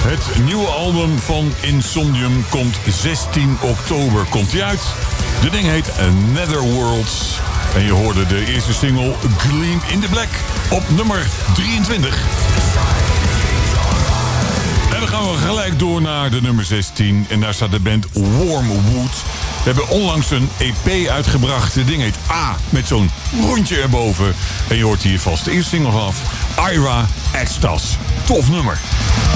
Het nieuwe album van Insomnium komt 16 oktober. Komt die uit? De ding heet Netherworlds. En je hoorde de eerste single Gleam in the Black op nummer 23. En dan gaan we gelijk door naar de nummer 16. En daar staat de band Wormwood. We hebben onlangs een EP uitgebracht. Het ding heet A, met zo'n rondje erboven. En je hoort hier vast de eerste single vanaf. Ira Extas. Tof nummer.